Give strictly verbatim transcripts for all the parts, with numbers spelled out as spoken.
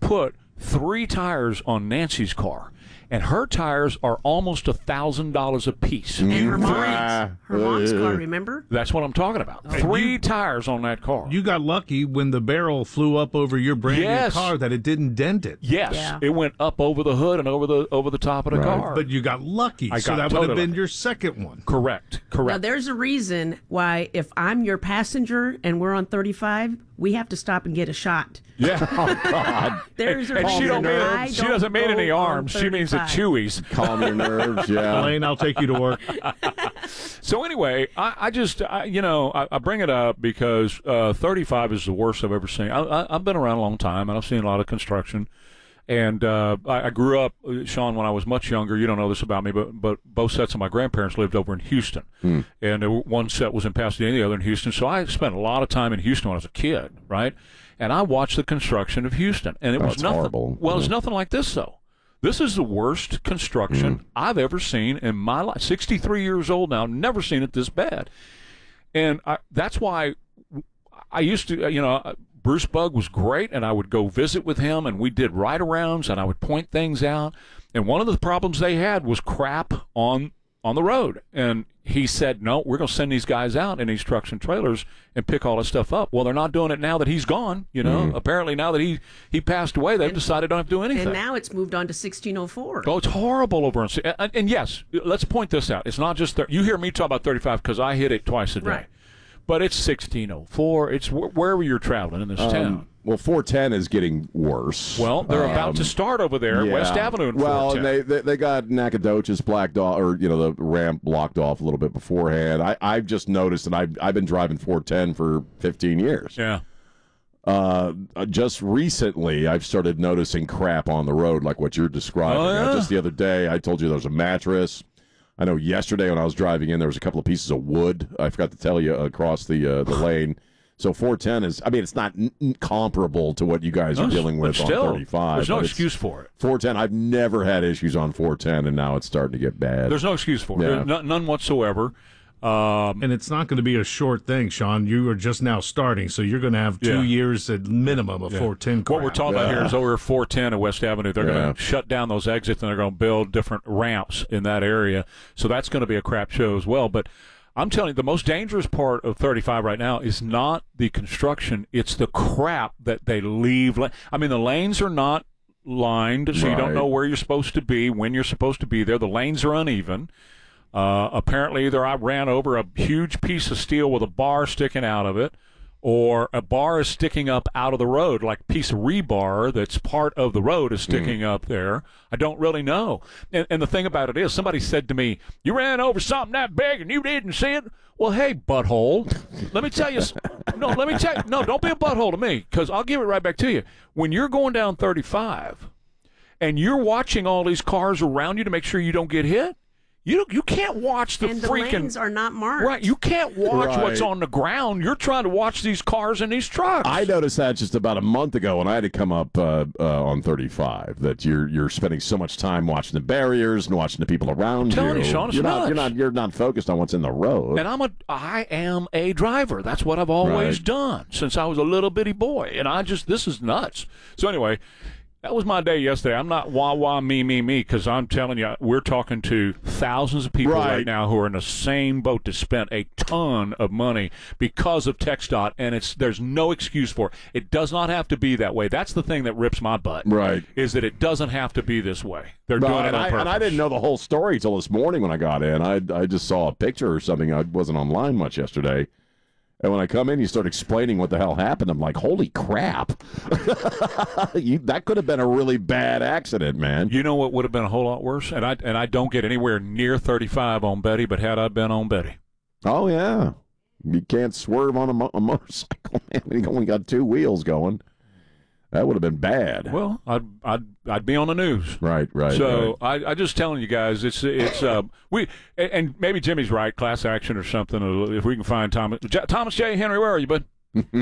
put three tires on Nancy's car, and her tires are almost a thousand dollars a piece. And Mm-hmm. her mom's, her mom's car, remember? That's what I'm talking about. Oh. Three you- tires on that car. You got lucky when the barrel flew up over your brand Yes. new car that it didn't dent it. yes, Yeah. it went up over the hood and over the over the top of the Right. car. But you got lucky, I so got that would have totally been lucky. your second one. correct, Now, correct. there's a reason why if I'm your passenger and we're on thirty-five, we have to stop and get a shot. yeah. Oh, God. There's a and reason she don't mean I she don't doesn't mean go any on arms. She means the thirty-five. chewies. Calm your nerves, yeah. Elaine, I'll take you to work. So anyway, I, I just, I, you know, I, I bring it up because uh, thirty-five is the worst I've ever seen. I, I, I've been around a long time, and I've seen a lot of construction. And uh, I, I grew up, uh, Sean, when I was much younger. You don't know this about me, but but both sets of my grandparents lived over in Houston, Hmm. and there were, one set was in Pasadena, the other in Houston. So I spent a lot of time in Houston when I was a kid, right? And I watched the construction of Houston, and it Oh, was it's nothing. horrible. Well, it's Yeah. nothing like this, though. This is the worst construction Hmm. I've ever seen in my life. sixty-three years old now, never seen it this bad. And I, that's why I used to, you know, Bruce Bugg was great, and I would go visit with him, and we did ride-arounds, and I would point things out. And one of the problems they had was crap on on the road. And he said, no, we're going to send these guys out in these trucks and trailers and pick all this stuff up. Well, they're not doing it now that he's gone. You know, Mm-hmm. apparently now that he, he passed away, they've decided they don't have to do anything. And now it's moved on to sixteen oh four. Oh, it's horrible over in. And, and yes, let's point this out. It's not just thir- you hear me talk about thirty-five because I hit it twice a day, Right. but it's sixteen oh four. It's wh- wherever you're traveling in this town. Um, well, four ten is getting worse. Well, they're about Um, to start over there, yeah. West Avenue. In well, four and ten. they, they they got Nacogdoches blacked off, or you know, the ramp blocked off a little bit beforehand. I I've just noticed, and I've I've been driving four ten for fifteen years. yeah. Uh, just recently, I've started noticing crap on the road, like what you're describing. Oh, yeah. Uh, Just the other day, I told you there was a mattress. I know yesterday when I was driving in, there was a couple of pieces of wood. I forgot to tell you across the uh, the lane. So four ten is, I mean, it's not n- n- comparable to what you guys No, are dealing but with still, on thirty-five. There's no but it's- excuse for it. four ten, I've never had issues on four ten, and now it's starting to get bad. There's no excuse for it. Yeah. There's none, none whatsoever. Um, And it's not going to be a short thing, Sean. You are just now starting, so you're going to have two Yeah. years at minimum of Yeah. four ten. What we're talking about Yeah. here is over four ten at West Avenue. They're Yeah. going to shut down those exits, and they're going to build different ramps in that area. So that's going to be a crap show as well. But I'm telling you, the most dangerous part of thirty-five right now is not the construction. It's the crap that they leave. la- I mean, the lanes are not lined, so you don't Right. know where you're supposed to be, when you're supposed to be there. The lanes are uneven. Uh, apparently, either I ran over a huge piece of steel with a bar sticking out of it, or a bar is sticking up out of the road, like a piece of rebar that's part of the road is sticking up there. I don't really know. And, and the thing about it is, somebody said to me, you ran over something that big and you didn't see it? Well, hey, butthole, let me tell you, s- no, let me tell you, no, don't be a butthole to me, because I'll give it right back to you. When you're going down thirty-five and you're watching all these cars around you to make sure you don't get hit, You you can't watch the and the freaking lanes are not marked. right. You can't watch Right. what's on the ground. You're trying to watch these cars and these trucks. I noticed that just about a month ago when I had to come up uh, uh, on thirty-five. That you're you're spending so much time watching the barriers and watching the people around telling you. you, Sean, it's you're not nuts. you're not you're not focused on what's in the road. And I'm a I am a driver. That's what I've always Right. done since I was a little bitty boy. And I just this is nuts. So anyway, that was my day yesterday. I'm not wah wah me me me because I'm telling you, we're talking to thousands of people right. Right. now who are in the same boat that spent a ton of money because of TxDOT, and it's there's no excuse for it. It does not have to be that way. That's the thing that rips my butt. Right. Is that it doesn't have to be this way. They're Right, doing it and, on I, purpose. and I didn't know the whole story till this morning when I got in. I I just saw a picture or something. I wasn't online much yesterday. And when I come in, you start explaining what the hell happened. I'm like, holy crap. you, that could have been a really bad accident, man. You know what would have been a whole lot worse? And I and I don't get anywhere near thirty-five on Betty, but had I been on Betty. Oh, yeah. You can't swerve on a, mo- a motorcycle, man. You only got two wheels going. That would have been bad. Well, I'd I'd I'd be on the news. Right, right. So right. I I just telling you guys, it's it's uh we and- and maybe Jimmy's right, class action or something. If we can find Thomas J- Thomas J. Henry, where are you, bud?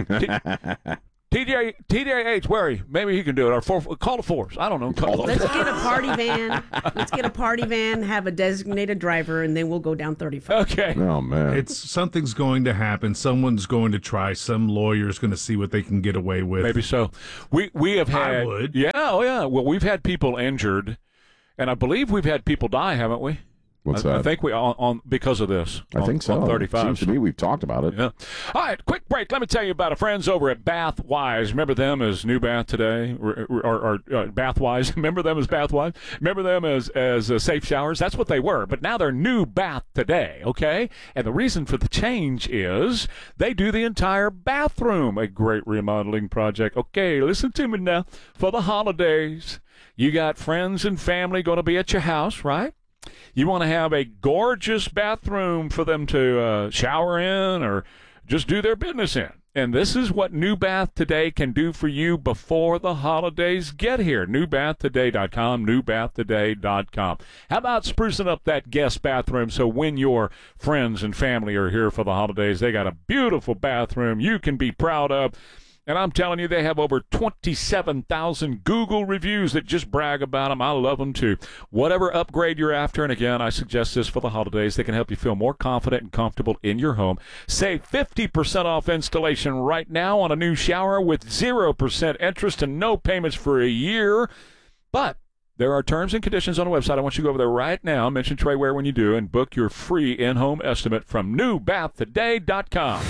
T J T J H, where are you? Maybe he can do it. Or for, call the force. I don't know. Call the Let's get a party van. Let's get a party van, have a designated driver, and then we'll go down thirty-five. Okay. Oh, man. It's something's going to happen. Someone's going to try. Some lawyer's going to see what they can get away with. Maybe so. We we have had I would. Yeah, oh yeah. Well, we've had people injured, and I believe we've had people die, haven't we? What's I, that? I think we on, on because of this. I on, think so. On thirty-five. Seems to me we've talked about it. Yeah. All right, quick break. Let me tell you about our friends over at Bath Wise. Remember them as New Bath Today, or, or, or uh, Bath Wise? Remember them as Bath Wise? Remember them as as uh, Safe Showers? That's what they were, but now they're New Bath Today. Okay, and the reason for the change is they do the entire bathroom. A great remodeling project. Okay, listen to me now. For the holidays, you got friends and family going to be at your house, right? You want to have a gorgeous bathroom for them to uh, shower in or just do their business in. And this is what New Bath Today can do for you before the holidays get here. new bath today dot com, new bath today dot com. How about sprucing up that guest bathroom so when your friends and family are here for the holidays, they got a beautiful bathroom you can be proud of. And I'm telling you, they have over twenty-seven thousand Google reviews that just brag about them. I love them, too. Whatever upgrade you're after, and again, I suggest this for the holidays. They can help you feel more confident and comfortable in your home. Save fifty percent off installation right now on a new shower with zero percent interest and no payments for a year. But there are terms and conditions on the website. I want you to go over there right now, mention Trey Ware when you do, and book your free in-home estimate from new bath today dot com.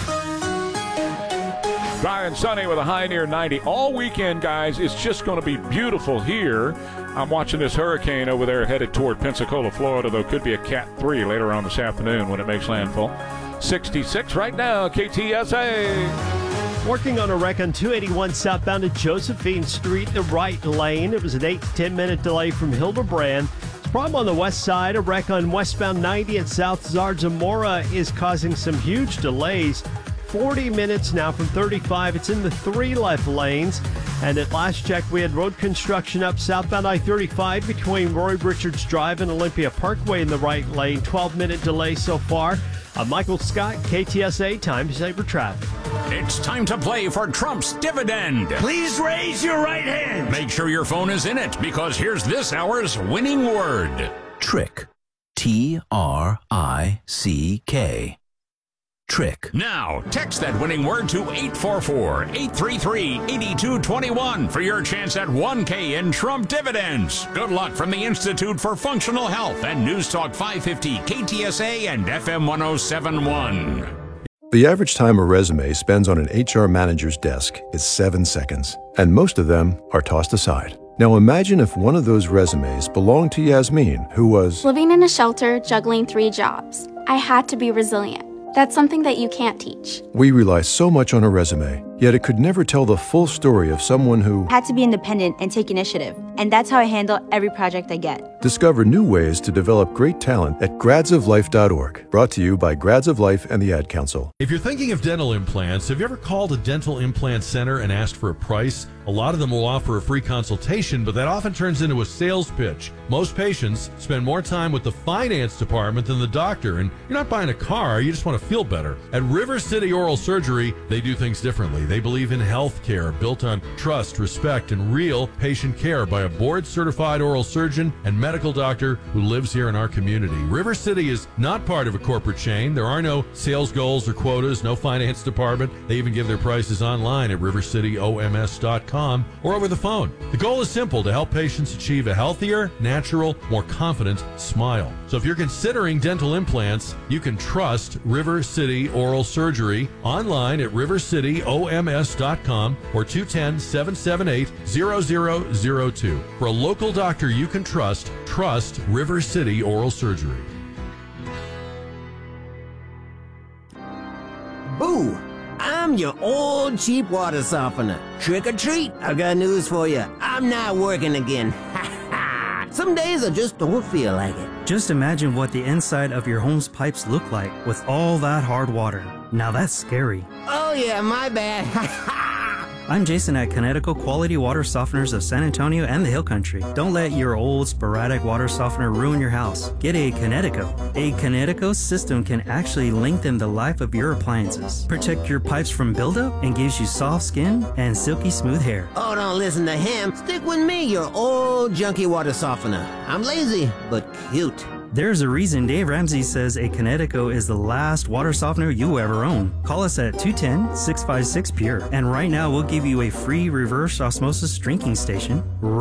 Dry and sunny with a high near ninety all weekend, guys. It's just going to be beautiful here. I'm watching this hurricane over there headed toward Pensacola, Florida, though could be a Cat three later on this afternoon when it makes landfall. sixty-six right now, K T S A. Working on a wreck on two eighty-one southbound at Josephine Street, the right lane. It was an eight to ten minute delay from Hildebrand. Problem on the west side, a wreck on westbound ninety at South Zarzamora is causing some huge delays. forty minutes now from thirty-five. It's in the three left lanes. And at last check, we had road construction up southbound I thirty-five between Roy Richards Drive and Olympia Parkway in the right lane. twelve minute delay so far. I'm Michael Scott, K T S A, time to saver traffic. It's time to play for Trump's dividend. Please raise your right hand. Make sure your phone is in it, because here's this hour's winning word. Trick. T R I C K. Trick. Now, text that winning word to eight four four, eight three three, eight two two one for your chance at one K in Trump dividends. Good luck from the Institute for Functional Health and News Talk five fifty, K T S A and F M one oh seven point one. The average time a resume spends on an H R manager's desk is seven seconds, and most of them are tossed aside. Now imagine if one of those resumes belonged to Yasmin, who was living in a shelter, juggling three jobs. I had to be resilient. That's something that you can't teach. We rely so much on a resume, yet it could never tell the full story of someone who had to be independent and take initiative. And that's how I handle every project I get. Discover new ways to develop great talent at grads of life dot org. Brought to you by Grads of Life and the Ad Council. If you're thinking of dental implants, have you ever called a dental implant center and asked for a price? A lot of them will offer a free consultation, but that often turns into a sales pitch. Most patients spend more time with the finance department than the doctor, and you're not buying a car, you just want to feel better. At River City Oral Surgery, they do things differently. They believe in health care built on trust, respect, and real patient care by a board-certified oral surgeon and medical doctor who lives here in our community. River City is not part of a corporate chain. There are no sales goals or quotas, no finance department. They even give their prices online at river city O M S dot com or over the phone. The goal is simple: to help patients achieve a healthier, natural, more confident smile. So if you're considering dental implants, you can trust River City Oral Surgery online at river city O M S dot com or two one zero, seven seven eight, zero zero zero two. For a local doctor you can trust, trust River City Oral Surgery. Boo! I'm your old cheap water softener. Trick or treat, I got news for you. I'm not working again. Ha ha! Some days I just don't feel like it. Just imagine what the inside of your home's pipes look like with all that hard water. Now that's scary. Oh yeah, my bad. Ha ha! I'm Jason at Connecticut Quality Water Softeners of San Antonio and the Hill Country. Don't let your old sporadic water softener ruin your house. Get a Connecticut. A Connecticut system can actually lengthen the life of your appliances, protect your pipes from buildup, and gives you soft skin and silky smooth hair. Oh, don't listen to him. Stick with me, your old junky water softener. I'm lazy, but cute. There's a reason Dave Ramsey says a Connecticut is the last water softener you ever own. Call us at two one zero, six five six, P U R E. And right now we'll give you a free reverse osmosis drinking station